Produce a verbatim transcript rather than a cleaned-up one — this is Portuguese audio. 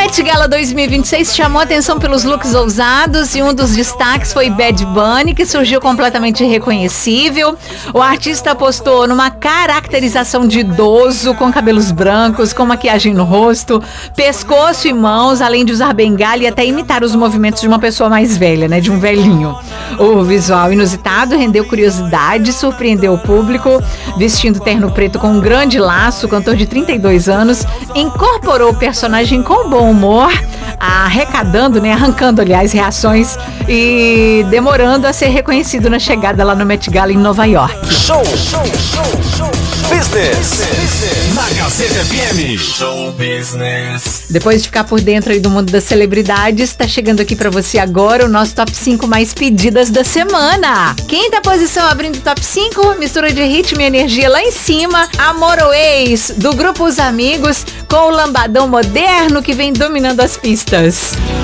Met Gala dois mil e vinte e seis chamou atenção pelos looks ousados e um dos destaques foi Bad Bunny, que surgiu completamente irreconhecível. O artista apostou numa caracterização de idoso, com cabelos brancos, com maquiagem no rosto, pescoço e mãos, além de usar bengala e até imitar os movimentos de uma pessoa mais velha, né, de um velhinho. O visual inusitado rendeu curiosidade, surpreendeu o público. Vestindo terno preto com um grande laço, o cantor de trinta e dois anos incorporou o personagem com bom humor, arrecadando, né, arrancando, aliás, reações e demorando a ser reconhecido na chegada lá no Met Gala em Nova York. Show, show, show, show. Business. Business. Na Gazeta F M. Show Business. Depois de ficar por dentro aí do mundo das celebridades, tá chegando aqui pra você agora o nosso top cinco mais pedidas da semana. Quinta posição abrindo o top cinco, mistura de ritmo e energia lá em cima, Amor ou Ex, do grupo Os Amigos, com o lambadão moderno que vem dominando as pistas.